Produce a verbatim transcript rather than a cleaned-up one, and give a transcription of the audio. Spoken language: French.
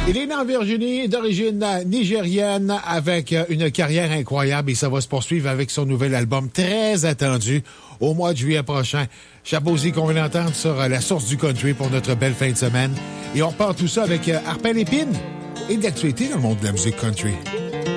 Il est né en Virginie, d'origine nigérienne, avec une carrière incroyable et ça va se poursuivre avec son nouvel album très attendu au mois de juillet prochain. Shabozy qu'on vient d'entendre sur la source du country pour notre belle fin de semaine. Et on part tout ça avec Arpel Épine et de l'actualité dans le monde de la musique country.